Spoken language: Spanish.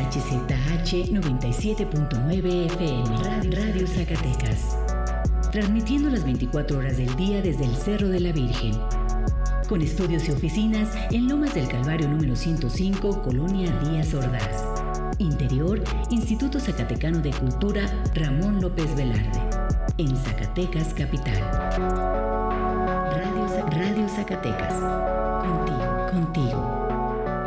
XHZH 97.9 FM, Radio Zacatecas. Transmitiendo las 24 horas del día desde el Cerro de la Virgen. Con estudios y oficinas en Lomas del Calvario número 105, Colonia Díaz Ordaz. Interior, Instituto Zacatecano de Cultura Ramón López Velarde. En Zacatecas, capital. Radio Zacatecas. Contigo.